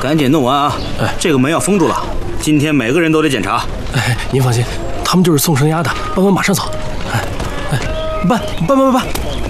赶紧弄完啊！ 哎， 这个门要封住了，今天每个人都得检查。 哎，您放心，他们就是送生鸭的，班班马上走。哎，办。